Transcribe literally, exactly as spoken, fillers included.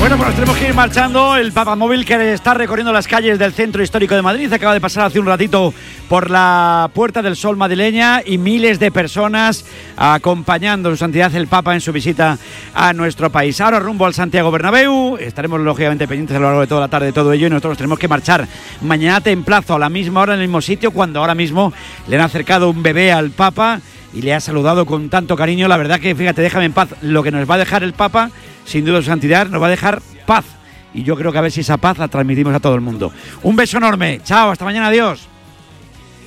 Bueno, pues nos tenemos que ir marchando. El Papamóvil, que está recorriendo las calles del centro histórico de Madrid, acaba de pasar hace un ratito por la Puerta del Sol madrileña y miles de personas acompañando a su santidad el Papa en su visita a nuestro país. Ahora rumbo al Santiago Bernabéu, estaremos lógicamente pendientes a lo largo de toda la tarde de todo ello, y nosotros tenemos que marchar mañana templazo a la misma hora en el mismo sitio, cuando ahora mismo le han acercado un bebé al Papa y le ha saludado con tanto cariño. La verdad que, fíjate, déjame en paz. Lo que nos va a dejar el Papa, sin duda, su santidad, nos va a dejar paz. Y yo creo que a ver si esa paz la transmitimos a todo el mundo. Un beso enorme. Chao, hasta mañana, adiós.